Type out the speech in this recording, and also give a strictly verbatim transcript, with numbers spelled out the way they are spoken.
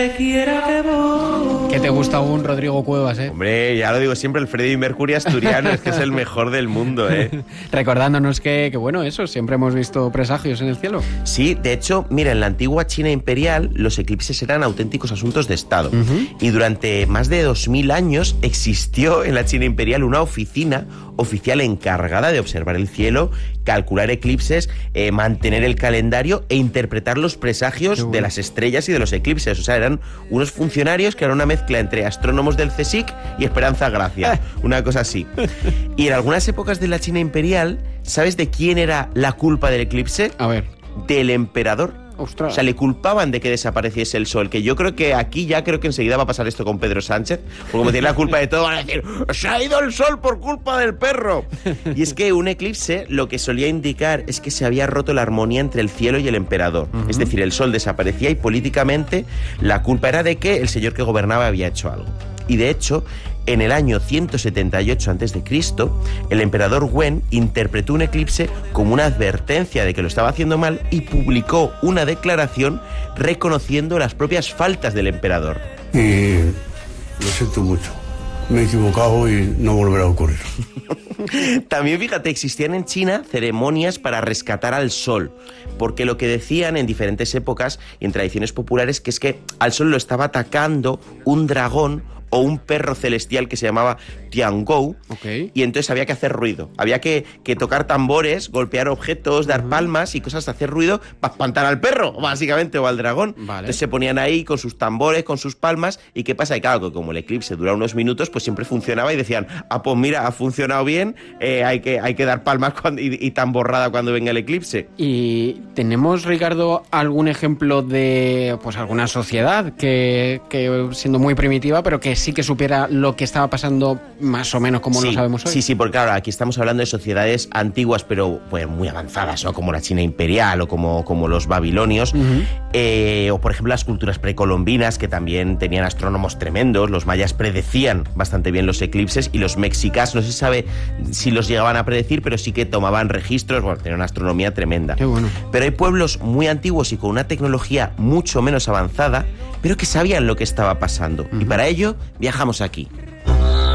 Que te gusta un Rodrigo Cuevas, ¿eh? Hombre, ya lo digo siempre, el Freddie Mercury asturiano es que es el mejor del mundo, ¿eh? Recordándonos que, que, bueno, eso, siempre hemos visto presagios en el cielo. Sí, de hecho, mira, en la antigua China imperial los eclipses eran auténticos asuntos de Estado. Uh-huh. Y durante más de dos mil años existió en la China imperial una oficina oficial encargada de observar el cielo, calcular eclipses, eh, mantener el calendario e interpretar los presagios bueno. de las estrellas y de los eclipses. O sea, eran unos funcionarios que eran una mezcla entre astrónomos del C S I C y Esperanza Gracia, una cosa así. Y en algunas épocas de la China imperial, ¿sabes de quién era la culpa del eclipse? A ver. Del emperador. Ostras. O sea, le culpaban de que desapareciese el sol, que yo creo que aquí ya creo que enseguida va a pasar esto con Pedro Sánchez, porque como tiene la culpa de todo, van a decir, ¡se ha ido el sol por culpa del perro! Y es que un eclipse lo que solía indicar es que se había roto la armonía entre el cielo y el emperador. Uh-huh. Es decir, el sol desaparecía y políticamente la culpa era de que el señor que gobernaba había hecho algo. Y de hecho, en el año ciento setenta y ocho antes de Cristo, el emperador Wen interpretó un eclipse como una advertencia de que lo estaba haciendo mal y publicó una declaración reconociendo las propias faltas del emperador. Y lo siento mucho. Me he equivocado y no volverá a ocurrir. También, fíjate, existían en China ceremonias para rescatar al sol, porque lo que decían en diferentes épocas y en tradiciones populares que es que al sol lo estaba atacando un dragón o un perro celestial que se llamaba Tiangou, okay. Y entonces había que hacer ruido, había que, que tocar tambores, golpear objetos, dar uh-huh. palmas y cosas, hacer ruido para espantar al perro, básicamente, o al dragón. Vale. Entonces se ponían ahí con sus tambores, con sus palmas, y ¿qué pasa? Y claro, que como el eclipse dura unos minutos, pues siempre funcionaba y decían, ah, pues mira, ha funcionado bien, eh, hay, que, hay que dar palmas cuando, y, y tamborrada cuando venga el eclipse. ¿Y tenemos, Ricardo, algún ejemplo de pues alguna sociedad que, que siendo muy primitiva, pero que sí que supiera lo que estaba pasando más o menos como sí, lo sabemos hoy? Sí, sí, porque claro, aquí estamos hablando de sociedades antiguas, pero pues muy avanzadas, ¿no? Como la China imperial o como, como los babilonios, uh-huh. eh, o por ejemplo las culturas precolombinas, que también tenían astrónomos tremendos. Los mayas predecían bastante bien los eclipses, y los mexicas, no se sabe si los llegaban a predecir, pero sí que tomaban registros, bueno, tenían una astronomía tremenda. Qué bueno. Pero hay pueblos muy antiguos y con una tecnología mucho menos avanzada, pero que sabían lo que estaba pasando. Uh-huh. Y para ello viajamos aquí.